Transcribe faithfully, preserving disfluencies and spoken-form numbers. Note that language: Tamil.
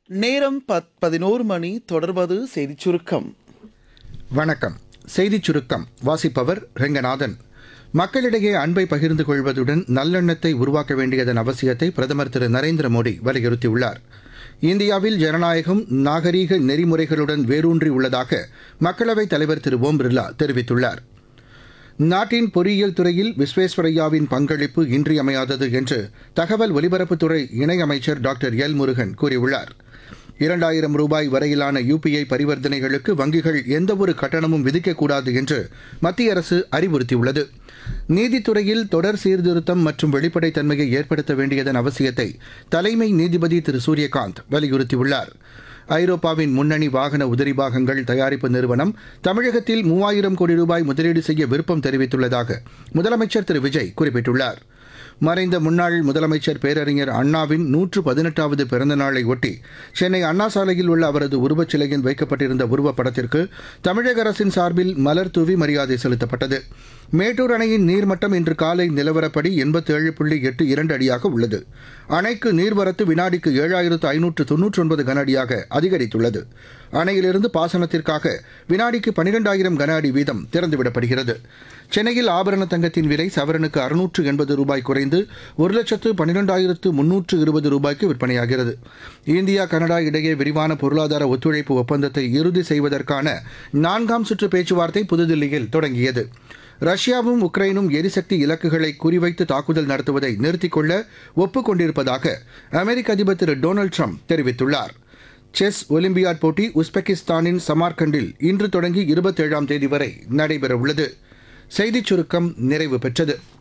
நேரம் பத் பதினோரு மணி. தொடர்வது செய்திச் சுருக்கம். வணக்கம். செய்திச் சுருக்கம் வாசிப்பவர் ரெங்கநாதன். மக்களிடையே அன்பை பகிர்ந்து கொள்வதுடன் நல்லெண்ணத்தை உருவாக்க வேண்டியதன் அவசியத்தை பிரதமர் திரு நரேந்திர மோடி வலியுறுத்தியுள்ளார். இந்தியாவில் ஜனநாயகம் நாகரீக நெறிமுறைகளுடன் வேரூன்றி உள்ளதாக மக்களவைத் தலைவர் திரு ஓம் பிர்லா தெரிவித்துள்ளார். நாட்டின் பொறியியல் துறையில் விஸ்வேஸ்வரய்யாவின் பங்களிப்பு இன்றியமையாதது என்று தகவல் ஒலிபரப்புத்துறை இணையமைச்சர் டாக்டர் எல் முருகன் கூறியுள்ளார். இரண்டாயிரம் ரூபாய் வரையிலான யுபிஐ பரிவர்த்தனைகளுக்கு வங்கிகள் எந்தவொரு கட்டணமும் விதிக்கக்கூடாது என்று மத்திய அரசு அறிவுறுத்தியுள்ளது. நீதித்துறையில் தொடர் சீர்திருத்தம் மற்றும் வெளிப்படைத்தன்மையை ஏற்படுத்த வேண்டியதன் அவசியத்தை தலைமை நீதிபதி திரு சூரியகாந்த் வலியுறுத்தியுள்ளார். ஐரோப்பாவின் முன்னணி வாகன உதிரிபாகங்கள் தயாரிப்பு நிறுவனம் தமிழகத்தில் மூவாயிரம் கோடி ரூபாய் முதலீடு செய்ய விருப்பம் தெரிவித்துள்ளதாக முதலமைச்சர் திரு விஜய் குறிப்பிட்டுள்ளார். மறைந்த முன்னாள் முதலமைச்சர் பேரறிஞர் அண்ணாவின் நூற்று பதினெட்டாவது பிறந்த நாளை ஒட்டி சென்னை அண்ணா சாலையில் உள்ள அவரது உருவச்சிலையில் வைக்கப்பட்டிருந்த உருவப்படத்திற்கு தமிழக அரசின் சார்பில் மலர் தூவி மரியாதை செலுத்தப்பட்டது. மேட்டூர் அணையின் நீர்மட்டம் இன்று காலை நிலவரப்படி எண்பத்தேழு புள்ளி எட்டு இரண்டு அடியாக உள்ளது. அணைக்கு நீர்வரத்து வினாடிக்கு ஏழாயிரத்து ஐநூற்று தொன்னூற்றி ஒன்பது கன அடியாக அதிகரித்துள்ளது. அணையிலிருந்து பாசனத்திற்காக வினாடிக்கு பனிரெண்டாயிரம் கன அடி வீதம் திறந்துவிடப்படுகிறது. சென்னையில் ஆபரண தங்கத்தின் விலை சவரனுக்கு அறுநூற்று எண்பது ரூபாய் குறைந்து ஒரு லட்சத்து பனிரெண்டாயிரத்து முன்னூற்று இருபது ரூபாய்க்கு விற்பனையாகிறது. இந்தியா கனடா இடையே விரிவான பொருளாதார ஒத்துழைப்பு ஒப்பந்தத்தை இறுதி செய்வதற்கான நான்காம் சுற்று பேச்சுவார்த்தை புதுதில்லியில் தொடங்கியது. ரஷ்யாவும் உக்ரைனும் எரிசக்தி இலக்குகளை குறிவைத்து தாக்குதல் நடத்துவதை நிறுத்திக் கொள்ள ஒப்புக் கொண்டிருப்பதாக அமெரிக்க அதிபர் திரு டொனால்டு ட்ரம்ப் தெரிவித்துள்ளார். செஸ் ஒலிம்பியாட் போட்டி உஸ்பெகிஸ்தானின் சமார்கண்டில் இன்று தொடங்கி இருபத்தேழாம் தேதி வரை நடைபெறவுள்ளது. செய்திச் சுருக்கம் நிறைவு பெற்றது.